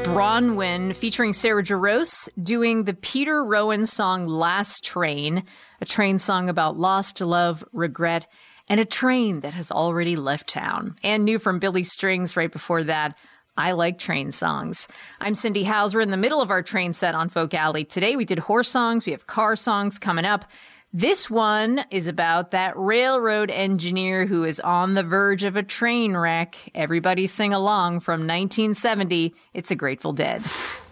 Bronwyn featuring Sarah Jarosz doing the Peter Rowan song Last Train, a train song about lost love, regret, and a train that has already left town. And new from Billy Strings right before that, I Like Train Songs. I'm Cindy Howes. We're in the middle of our train set on Folk Alley. Today we did horse songs. We have car songs coming up. This one is about that railroad engineer who is on the verge of a train wreck. Everybody sing along from 1970. It's a Grateful Dead.